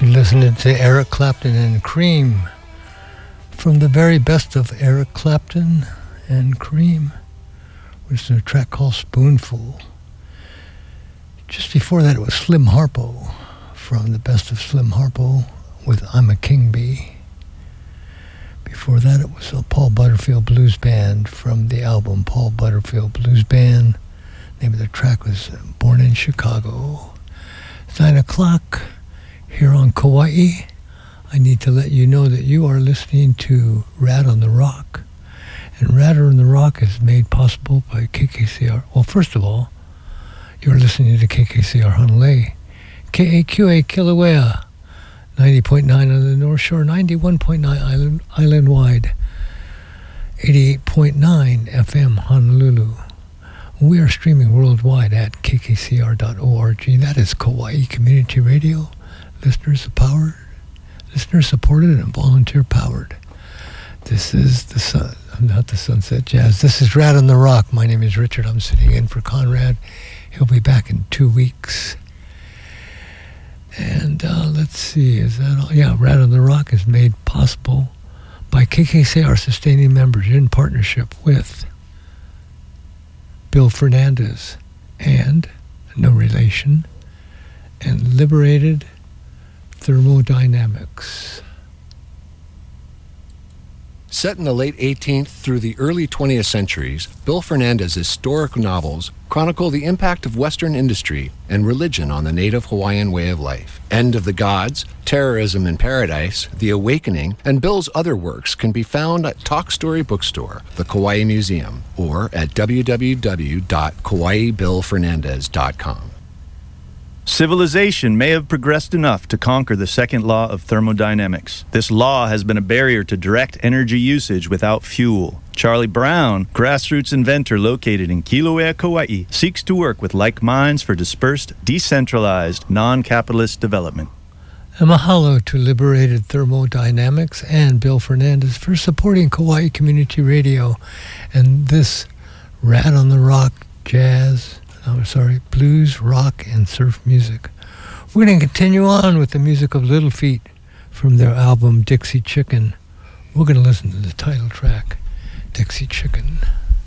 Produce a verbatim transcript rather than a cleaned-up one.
You're listening to Eric Clapton and Cream from the very best of Eric Clapton and Cream, which is a track called Spoonful. Just before that, it was Slim Harpo from the best of Slim Harpo with I'm a King Bee. Before that, it was a Paul Butterfield Blues Band from the album Paul Butterfield Blues Band. The name of the track was Born in Chicago. It's nine o'clock here on Kauai. I need to let you know that you are listening to Rat on the Rock. And Rat on the Rock is made possible by K K C R. Well, first of all, you're listening to K K C R Honolulu, K A Q A Kilauea, ninety point nine on the North Shore, ninety-one point nine island, island-wide, eighty-eight point nine F M Honolulu. We are streaming worldwide at k k c r dot org. That is Kauai Community Radio, listeners powered, listener supported, and volunteer powered. This is the sun, not the Sunset Jazz. This is Rat on the Rock. My name is Richard. I'm sitting in for Conrad. He'll be back in two weeks. And uh, let's see, is that all? Yeah, Rat on the Rock is made possible by K K C R sustaining members in partnership with Bill Fernandez and no relation and Liberated Thermodynamics. Set in the late eighteenth through the early twentieth centuries, Bill Fernandez's historic novels chronicle the impact of Western industry and religion on the native Hawaiian way of life. End of the Gods, Terrorism in Paradise, The Awakening, and Bill's other works can be found at Talk Story Bookstore, the Kauai Museum, or at w w w dot kauai bill fernandez dot com. Civilization may have progressed enough to conquer the second law of thermodynamics. This law has been a barrier to direct energy usage without fuel. Charlie Brown, grassroots inventor located in Kilauea, Kauai, seeks to work with like minds for dispersed, decentralized, non-capitalist development. A mahalo to Liberated Thermodynamics and Bill Fernandez for supporting Kauai Community Radio and this Rat on the Rock jazz, I'm sorry, blues, rock, and surf music. We're going to continue on with the music of Little Feat from their album Dixie Chicken. We're going to listen to the title track, Dixie Chicken.